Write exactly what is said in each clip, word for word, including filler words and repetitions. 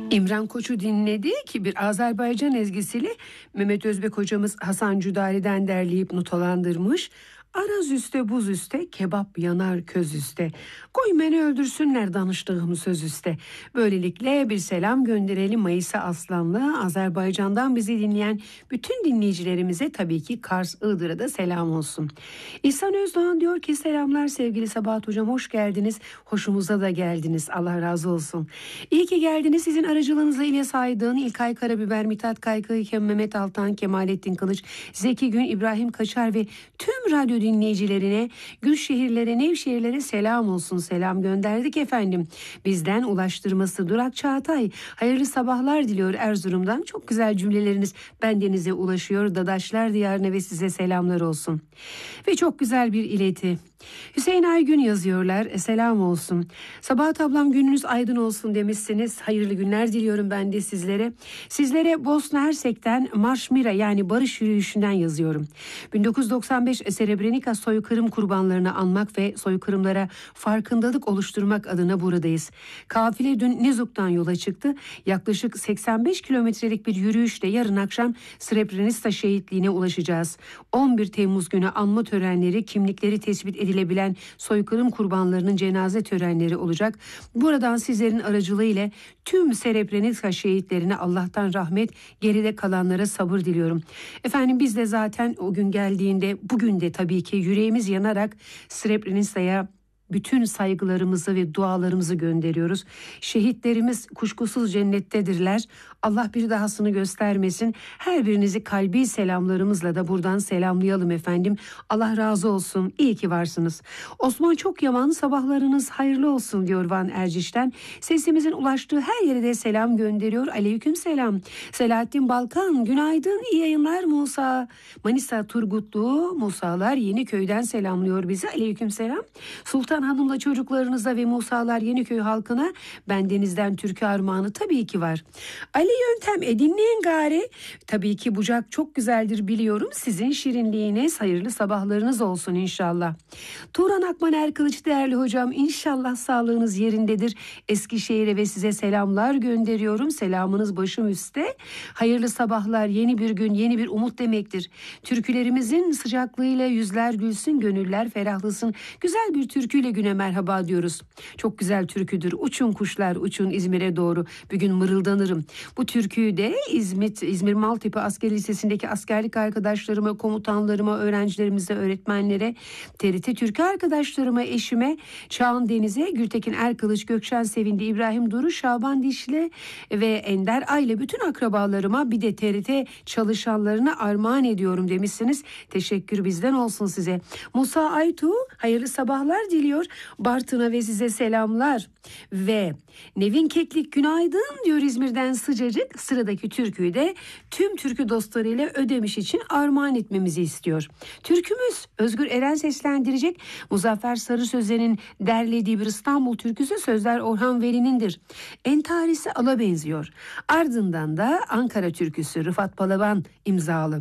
İmran Koç'u dinledi ki bir Azerbaycan ezgisiyle Mehmet Özbek hocamız Hasan Cüdari'den derleyip notalandırmış. Araz üste buz üste kebap yanar köz üste. Koy beni öldürsünler danıştığım söz üste. Böylelikle bir selam gönderelim Mayısa Aslanlı. Azerbaycan'dan bizi dinleyen bütün dinleyicilerimize tabii ki Kars Iğdır'a da selam olsun. İhsan Özdoğan diyor ki selamlar sevgili Sabahat Hocam, hoş geldiniz. Hoşumuza da geldiniz. Allah razı olsun. İyi ki geldiniz. Sizin aracılığınızla İlyas Aydın, İlkay Karabiber, Mithat Kaykı, Mehmet Altan, Kemalettin Kılıç, Zeki Gün, İbrahim Kaçar ve tüm radyo dinleyicilerine, Gülşehirlere, Nevşehirlere selam olsun. Selam gönderdik efendim. Bizden ulaştırması Durak Çağatay. Hayırlı sabahlar diliyor Erzurum'dan. Çok güzel cümleleriniz bendenize ulaşıyor. Dadaşlar diyarına ve size selamlar olsun. Ve çok güzel bir ileti. Hüseyin Aygün yazıyorlar. E, selam olsun. Sabahat ablam gününüz aydın olsun demişsiniz. Hayırlı günler diliyorum ben de sizlere. Sizlere Bosna Hersek'ten Marş Mira yani barış yürüyüşünden yazıyorum. bin dokuz yüz doksan beş Srebrenica soykırım kurbanlarını anmak ve soykırımlara farkındalık oluşturmak adına buradayız. Kafile dün Nizuk'tan yola çıktı. Yaklaşık seksen beş kilometrelik bir yürüyüşle yarın akşam Srebrenica şehitliğine ulaşacağız. on bir Temmuz günü anma törenleri, kimlikleri tespit edilebilen soykırım kurbanlarının cenaze törenleri olacak. Buradan sizlerin aracılığıyla tüm Srebrenica şehitlerine Allah'tan rahmet, geride kalanlara sabır diliyorum. Efendim biz de zaten o gün geldiğinde, bugün de tabii ki yüreğimiz yanarak Srebrenica'ya bütün saygılarımızı ve dualarımızı gönderiyoruz. Şehitlerimiz kuşkusuz cennettedirler. Allah bir dahasını göstermesin. Her birinizi kalbi selamlarımızla da buradan selamlayalım efendim. Allah razı olsun. İyi ki varsınız. Osman Çokyaman sabahlarınız hayırlı olsun diyor Van Erciş'ten. Sesimizin ulaştığı her yere de selam gönderiyor. Aleyküm selam. Selahattin Balkan günaydın, iyi yayınlar Musa. Manisa Turgutlu Musalar Yeniköy'den selamlıyor bizi. Aleyküm selam. Sultan Hanım'la çocuklarınıza ve Musalar Yeniköy halkına bendenizden türkü armağanı tabii ki var. Ali Yöntem e dinleyin gari. Tabii ki bucak çok güzeldir biliyorum. Sizin şirinliğiniz, hayırlı sabahlarınız olsun inşallah. Turan Akman Erkılıç değerli hocam, inşallah sağlığınız yerindedir. Eskişehir'e ve size selamlar gönderiyorum. Selamınız başım üstte. Hayırlı sabahlar, yeni bir gün, yeni bir umut demektir. Türkülerimizin sıcaklığıyla yüzler gülsün, gönüller ferahlasın. Güzel bir türküyle güne merhaba diyoruz. Çok güzel türküdür. Uçun kuşlar uçun İzmir'e doğru. Bir gün mırıldanırım. Bu türküyü de İzmit, İzmir Maltepe Asker Lisesi'ndeki askerlik arkadaşlarıma, komutanlarıma, öğrencilerimize, öğretmenlere, T R T Türkü arkadaşlarıma, eşime, Çağan Deniz'e, Gültekin Erkılıç, Gökşen Sevindi, İbrahim Duru, Şaban Dişli ve Ender Ay'la bütün akrabalarıma, bir de T R T çalışanlarına armağan ediyorum demişsiniz. Teşekkür bizden olsun size. Musa Aytu hayırlı sabahlar diliyor. Bartın'a ve size selamlar. Ve Nevin Keklik günaydın diyor İzmir'den sıcacık. Sıradaki türküyü de tüm türkü dostlarıyla Ödemiş için armağan etmemizi istiyor. Türkümüz Özgür Eren seslendirecek. Muzaffer Sarı Sözen'in derlediği bir İstanbul türküsü, sözler Orhan Veli'nindir. Entarisi ala benziyor. Ardından da Ankara türküsü Rıfat Balaban imzalı.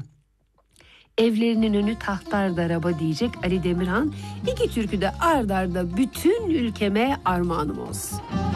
Evlerinin önü tahtar daraba diyecek Ali Demirhan. İki türkü de ard arda bütün ülkeme armağanım olsun.